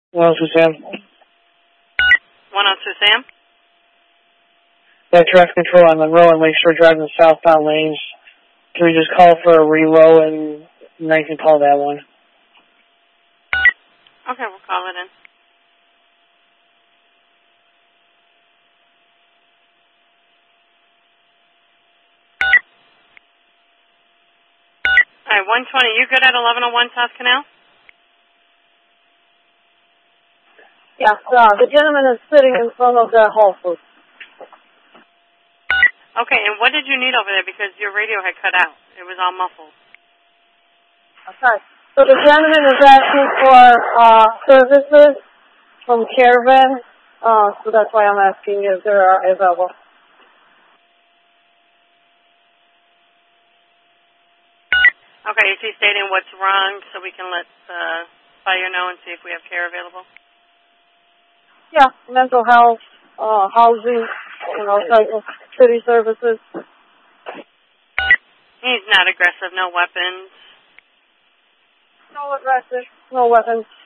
102 Sam. 102 Sam? Yeah, traffic control on Monroe and Lakeshore Drive in the southbound lanes. Can we just call for a reload and then you can call that one? Okay, we'll call it in. All right, 120. You good at 1101 South Canal? Yeah, the gentleman is sitting in front of the Whole Foods. Okay, and what did you need over there? Because your radio had cut out. It was all muffled. Okay. So the gentleman is asking for services from Caravan. So that's why I'm asking if they are available. Okay, is he stating what's wrong so we can let fire know and see if we have care available? Yeah, mental health, housing, type of city services. He's not aggressive, no weapons. No aggressive, no weapons.